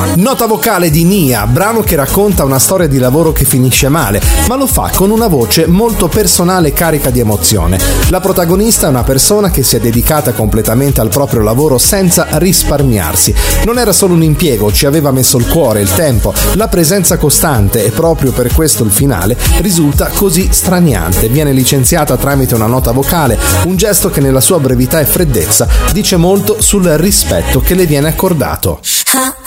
Nota vocale di Nia, brano che racconta una storia di lavoro che finisce male, ma lo fa con una voce molto personale e carica di emozione. La protagonista è una persona che si è dedicata completamente al proprio lavoro senza risparmiarsi. Non era solo un impiego, ci aveva messo il cuore, il tempo, la presenza costante, e proprio per questo il finale risulta così straniante. Viene licenziata tramite una nota vocale, un gesto che nella sua brevità e freddezza dice molto sul rispetto che le viene accordato.